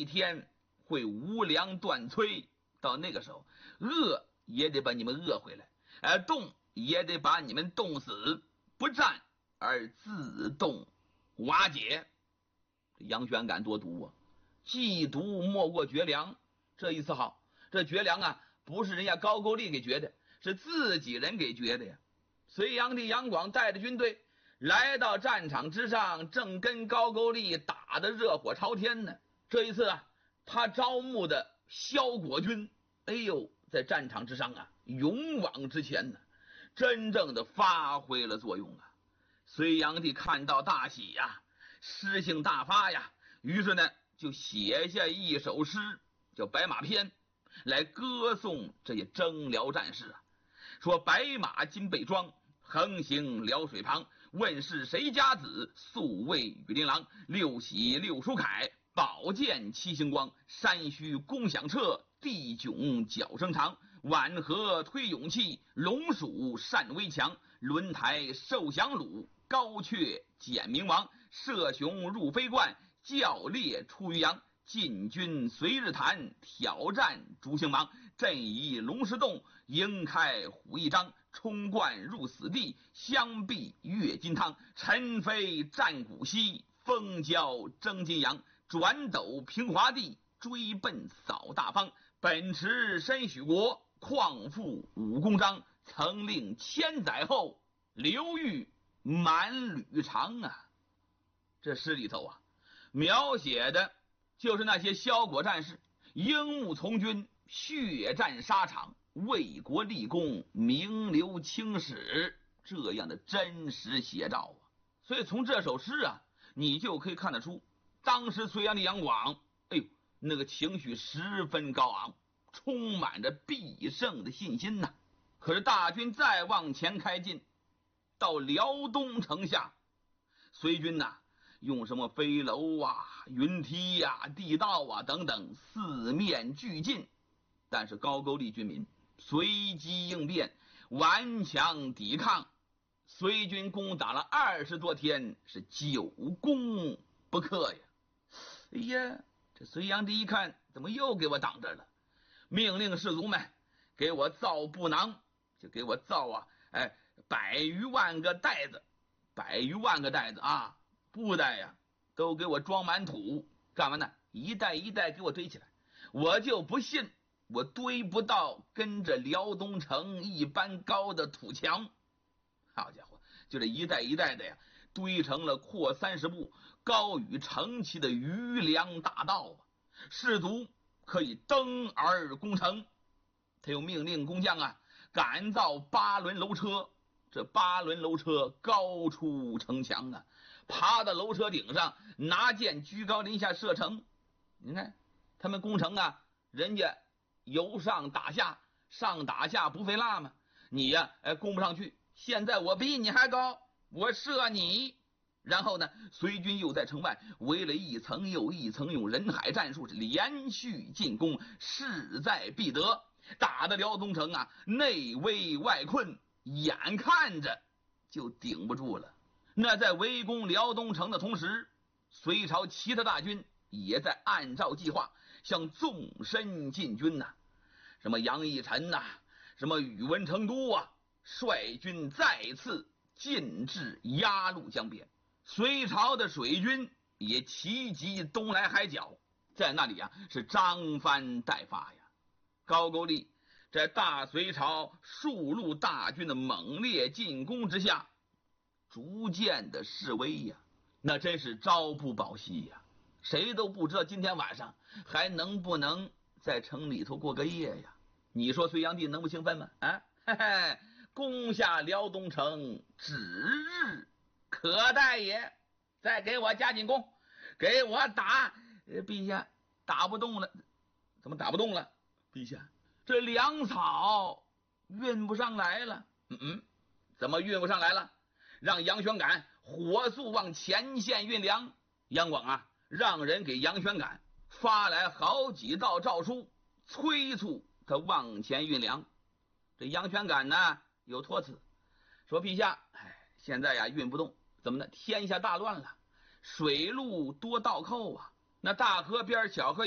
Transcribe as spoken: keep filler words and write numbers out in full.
天会无粮断炊，到那个时候，饿也得把你们饿回来，而冻也得把你们冻死，不战而自动瓦解。杨玄感多毒啊，既毒莫过绝粮。这一次好，这绝粮啊，不是人家高句丽给绝的，是自己人给绝的呀。隋炀帝杨广带着军队来到战场之上，正跟高句丽打得热火朝天呢。这一次啊，他招募的萧果军，哎呦，在战场之上啊，勇往直前呢，真正的发挥了作用啊。隋炀帝看到大喜呀，诗兴大发呀，于是呢就写下一首诗，叫《白马篇》，来歌颂这些征辽战士啊。说白马金背装，横行辽水旁，问是谁家子，素谓羽林郎。六喜六书凯，宝剑七星光。山须弓响彻，地迥脚声长。宛河推勇气，龙鼠善威强。轮台受降虏，高阙简明王。射熊入飞冠，教猎出于阳。进军随日谈，挑战逐星芒。阵移龙石洞，迎开虎翼张。冲冠入死地，相避越金汤。尘飞战鼓息，风交征金阳。转斗平华地，追奔扫大方。本持身许国，况负武功章。曾令千载后，流域满吕长啊。这诗里头啊，描写的就是那些萧果战士樱木从军，血战沙场，为国立功，名留青史，这样的真实写照啊。所以从这首诗啊，你就可以看得出，当时隋炀帝杨广，哎呦，那个情绪十分高昂，充满着必胜的信心呐。可是大军再往前开进，到辽东城下，隋军呐，用什么飞楼啊、云梯呀、啊、地道啊等等，四面俱进。但是高句丽军民随机应变，顽强抵抗，隋军攻打了二十多天，是久攻不克呀。哎呀，这隋炀帝一看，怎么又给我挡着了？命令士卒们给我造布囊，就给我造啊，哎，百余万个袋子，百余万个袋子啊，布袋呀，都给我装满土，干嘛呢？一袋一袋给我堆起来。我就不信我堆不到跟着辽东城一般高的土墙。好家伙，就这一袋一袋的呀，堆成了阔三十步、高于城旗的余粮大道啊！士卒可以登而攻城。他又命令工匠啊，赶造八轮楼车。这八轮楼车高出城墙啊，爬到楼车顶上，拿箭居高临下射程。你看他们攻城啊，人家由上打下，上打下不费蜡吗？你呀、啊，哎，攻不上去。现在我比你还高，我射你。然后呢，隋军又在城外围了一层又一层，用人海战术是连续进攻，势在必得，打的辽东城啊，内危外困，眼看着就顶不住了。那在围攻辽东城的同时，隋朝其他大军也在按照计划向纵深进军呐、啊，什么杨义臣呐、啊，什么宇文成都啊，率军再次进至鸭绿江边。隋朝的水军也齐集东来海角，在那里啊是张帆待发呀。高句丽在大隋朝数路大军的猛烈进攻之下，逐渐的示威呀，那真是朝不保夕呀。谁都不知道今天晚上还能不能在城里头过个夜呀。你说隋炀帝能不兴奋吗？啊，嘿嘿，攻下辽东城指日可待也。再给我加紧攻，给我打！呃，陛下，打不动了。怎么打不动了？陛下，这粮草运不上来了。嗯嗯，怎么运不上来了？让杨玄感火速往前线运粮。杨广啊，让人给杨玄感发来好几道诏书，催促他往前运粮。这杨玄感呢，有托辞，说陛下，哎，现在呀运不动。怎么呢？天下大乱了，水路多倒扣啊，那大河边小河